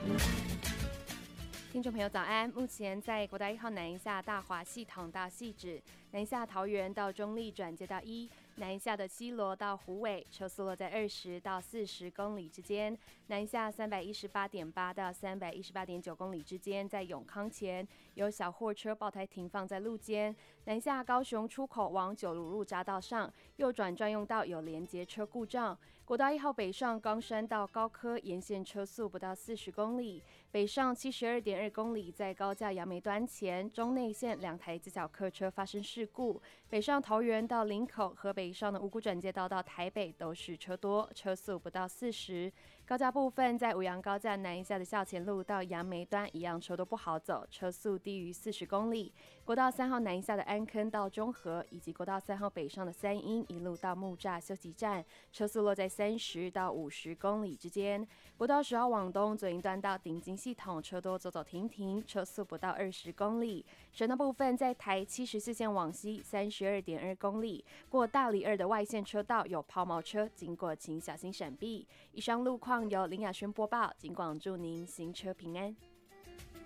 听众朋友早安，目前在国道1号南一下大华系统到汐止，南一下桃园到中立转接到1，南一下的西螺到虎尾，车速落在20到40公里之间；南一下318.8到318.9公里之间，在永康前有小货车爆胎停放在路肩；南一下高雄出口往九如路匝道上右转专用道有连结车故障；国道1号北上冈山到高科沿线车速不到40公里，北上72.2公里，在高架杨梅端前中内线2台自小客车发生事故；北上桃园到林口和北上的五股转接道到台北都是车多，车速不到40。高架部分在五杨高架南一下的校前路到杨梅端一样车都不好走，车速低于40公里。国道3号南一下的安坑到中和，以及国道3号北上的三鶯一路到木栅休息站，车速落在30到50公里之间。国道10号往东左营段到顶金系统车多走走停停，车速不到20公里。省道部分在台74线往西32.2公里，过大里2的外线车道有抛锚车经过，请小心闪避。以上路况由林雅轩播报，警广祝您行车平安。